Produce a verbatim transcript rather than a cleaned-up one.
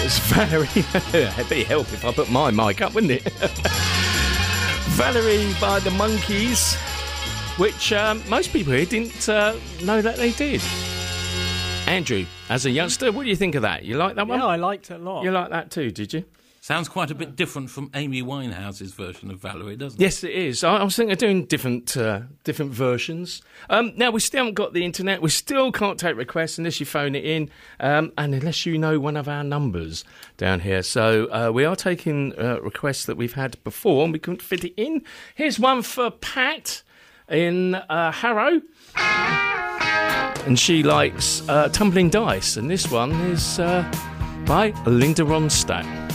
was Valerie. It'd be help if I put my mic up, wouldn't it? Valerie by the Monkees, which um, most people here didn't uh, know that they did. Andrew, as a youngster, what do you think of that? You like that one? Yeah, I liked it a lot. You like that too, did you? Sounds quite a bit different from Amy Winehouse's version of Valerie, doesn't it? Yes, it is. I, I was thinking of doing different uh, different versions. Um, now, we still haven't got the internet. We still can't take requests unless you phone it in um, and unless you know one of our numbers down here. So uh, we are taking uh, requests that we've had before and we couldn't fit it in. Here's one for Pat in uh, Harrow. And she likes uh, Tumbling Dice. And this one is uh, by Linda Ronstadt.